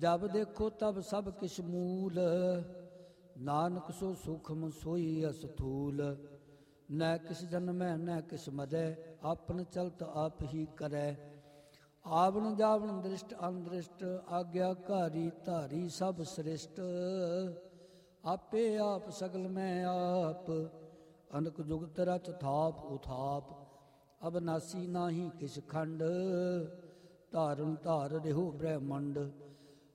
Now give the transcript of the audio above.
ਜਬ ਦੇਖੋ ਤਬ ਸਭ ਕਿਛ ਮੂਲ, ਨਾਨਕ ਸੋ ਸੂਖਮ ਸੋਈ ਅਸਥੂਲ। ਨੈ ਕਿਸ ਜਨਮੈ ਨੈ ਕਿਸ ਮਦੈ, ਆਪਨ ਚਲਤ ਆਪ ਹੀ ਕਰੈ। ਆਵਣ ਜਾਵਣ ਦ੍ਰਿਸ਼ਟ ਅੰਦ੍ਰਿਸ਼ਟ, ਆਗਿਆਕਾਰੀ ਧਾਰੀ ਸਭ ਸ੍ਰਿਸ਼ਟ। ਆਪੇ ਆਪ ਸਗਲ ਮੈਂ ਆਪ, ਅਨਕ ਜੁਗਤ ਰਚ ਥਾਪ ਉਥਾਪ। ਅਬਨਾਸੀ ਨਾਹੀ ਕਿਛ ਖੰਡ, ਧਾਰਨ ਧਾਰ ਰਿਹੋ ਬ੍ਰਹਮੰਡ।